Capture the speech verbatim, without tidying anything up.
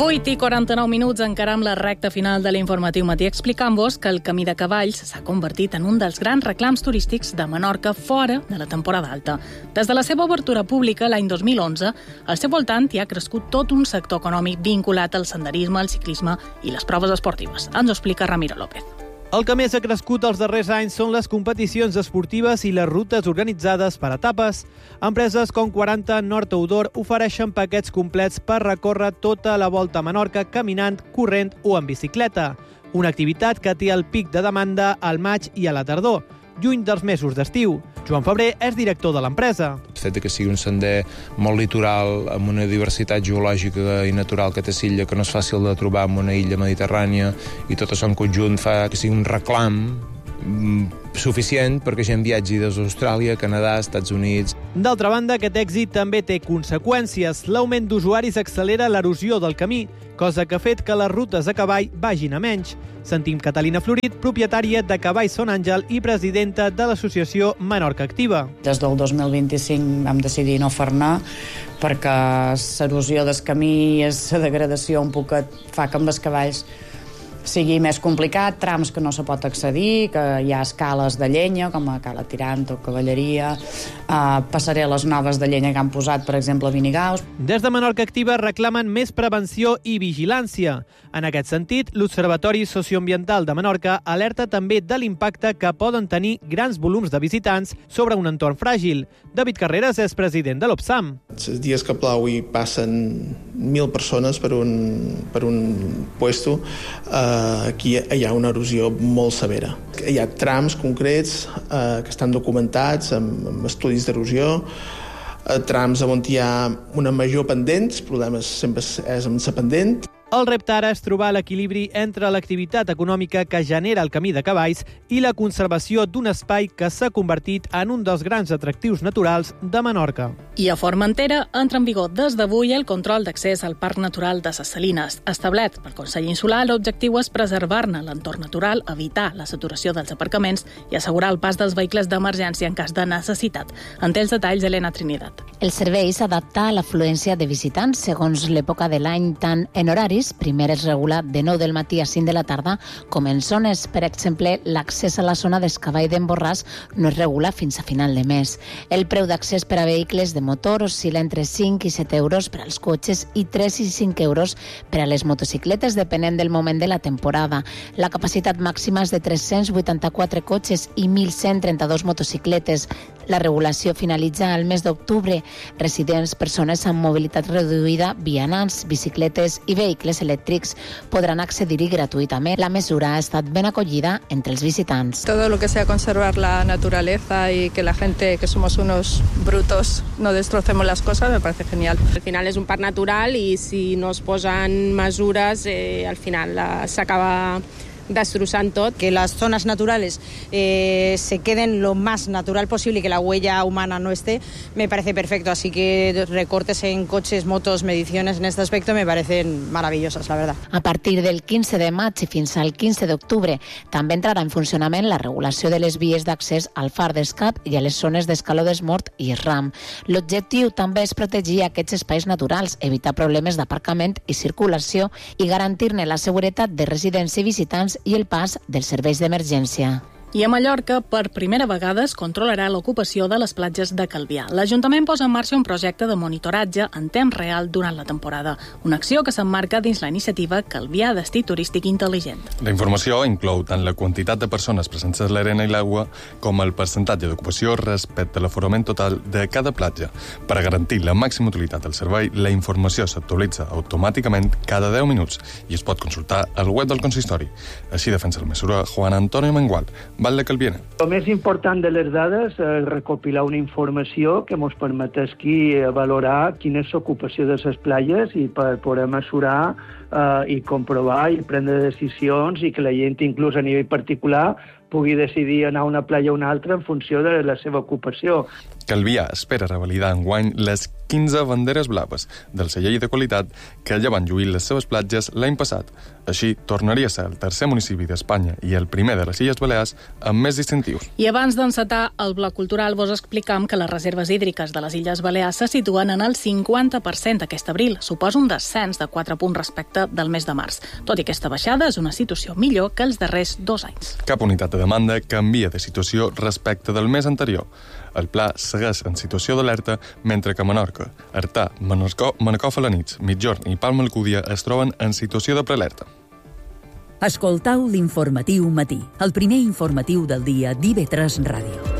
vuit i quaranta-nou minuts, encaram la recta final de l'informatiu matí explicant-vos que el Camí de Cavalls s'ha convertit en un dels grans reclams turístics de Menorca fora de la temporada alta. Des de la seva obertura pública l'any dos mil onze, al seu voltant hi ha crescut tot un sector econòmic vinculat al senderisme, al ciclisme i les proves esportives. Ens ho explica Ramiro López. El que més ha crescut els darrers anys són les competicions esportives i les rutes organitzades per etapes. Empreses com quaranta Nord Outdoor ofereixen paquets complets per recórrer tota la volta a Menorca caminant, corrent o en bicicleta. Una activitat que té el pic de demanda al maig i a la tardor, lluny dels mesos d'estiu. Joan Febrer és director de l'empresa. El fet que sigui un sender molt litoral, amb una diversitat geològica i natural que té Silla, que no és fàcil de trobar en una illa mediterrània, i tot això en conjunt fa que sigui un reclam suficient perquè gent viatgi des d'Austràlia, Canadà, Estats Units. D'altra banda, aquest èxit també té conseqüències. L'augment d'usuaris accelera l'erosió del camí, cosa que ha fet que les rutes a cavall vagin a menys. Sentim Catalina Florit, propietària de Cavalls Son Àngel i presidenta de l'associació Menorca Activa. Des del dos mil vint-i-cinc vam decidir no fer-ne perquè l'erosió del camí i la degradació un poquet fa que amb els cavalls sigui més complicat, trams que no se pot accedir, que hi ha escales de llenya, com a Cala Tirant o Cavalleria, uh, passareles noves de llenya que han posat, per exemple, a Vinigaus. Des de Menorca Activa reclamen més prevenció i vigilància. En aquest sentit, l'Observatori Socioambiental de Menorca alerta també de l'impacte que poden tenir grans volums de visitants sobre un entorn fràgil. David Carreras és president de l'Opsam. Els dies que plou i passen mil persones per un, per un puesto, eh, aquí hi ha una erosió molt severa. Hi ha trams concrets eh, que estan documentats amb, amb estudis d'erosió, eh, trams on hi ha una major pendent, el problema sempre és amb la pendent. El repte ara és trobar l'equilibri entre l'activitat econòmica que genera el Camí de Cavalls i la conservació d'un espai que s'ha convertit en un dels grans atractius naturals de Menorca. I a Formentera entra en vigor des d'avui el control d'accés al Parc Natural de Ses Salines. Establert pel Consell Insular, l'objectiu és preservar-ne l'entorn natural, evitar la saturació dels aparcaments i assegurar el pas dels vehicles d'emergència en cas de necessitat. En té els detalls Helena Trinidad. El servei s'adapta a l'afluència de visitants segons l'època de l'any, tant en horaris, primer es regula de nou del matí a cinc de la tarda, com en zones. Per exemple, l'accés a la zona d'Escavall d'en Borràs no es regula fins a final de mes. El preu d'accés per a vehicles de motor oscil·la entre cinc i set euros per als cotxes i tres i cinc euros per a les motocicletes, depenent del moment de la temporada. La capacitat màxima és de tres-cents vuitanta-quatre cotxes i mil cent trenta-dos motocicletes. La regulació finalitza al mes d'octubre. Residents, persones amb mobilitat reduïda, vianants, bicicletes i vehicles elèctrics podran accedir-hi gratuïtament. La mesura ha estat ben acollida entre els visitants. Todo lo que sea conservar la naturaleza y que la gente, que somos unos brutos, no destrocemos las cosas, me parece genial. Al final és un parc natural i si no es posen mesures, eh, al final eh, s'acaba destrozando todo. Que las zonas naturales eh, se queden lo más natural posible y que la huella humana no esté, me parece perfecto. Así que recortes en coches, motos, mediciones en este aspecto me parecen maravillosas, la verdad. A partir del quinze de maig i fins al quinze d'octubre també entrarà en funcionament la regulació de les vies d'accés al far d'Escap i a les zones d'Escaló d'Esmort i Ram. L'objectiu també és protegir aquests espais naturals, evitar problemes d'aparcament i circulació i garantir-ne la seguretat de residents i visitants i el pas dels serveis d'emergència. I a Mallorca, per primera vegada, es controlarà l'ocupació de les platges de Calvià. L'Ajuntament posa en marxa un projecte de monitoratge en temps real durant la temporada, una acció que s'emmarca dins la iniciativa Calvià Destí Turístic Intel·ligent. La informació inclou tant la quantitat de persones presents a l'arena i l'aigua com el percentatge d'ocupació respecte a l'aforament total de cada platja. Per a garantir la màxima utilitat del servei, la informació s'actualitza automàticament cada deu minuts i es pot consultar al web del consistori. Així defensa la mesura Juan Antonio Mengual, Val de Calvià. El més important de les dades és recopilar una informació que ens permetés aquí valorar quina és l'ocupació de les platges i per poder mesurar eh, i comprovar i prendre decisions i que la gent, inclús a nivell particular, pugui decidir anar a una platja o una altra en funció de la seva ocupació. Calvià espera revalidar enguany les quinze banderes blaves del celler de qualitat que ja van lluir les seves platges l'any passat. Així, tornaria a ser el tercer municipi d'Espanya i el primer de les Illes Balears amb més distintius. I abans d'encetar el bloc cultural, vos explicam que les reserves hídriques de les Illes Balears se situen en el cinquanta per cent aquest abril. Suposa un descens de quatre punts respecte del mes de març. Tot i aquesta baixada, és una situació millor que els darrers dos anys. Cap unitat de demanda canvia de situació respecte del mes anterior. El pla segueix en situació d'alerta, mentre que Menorca, Artà, Manacor, Manacor Felanitx, Migjorn i Palma Alcúdia es troben en situació de prealerta. Escoltau l'informatiu matí, el primer informatiu del dia d'I V tres Ràdio.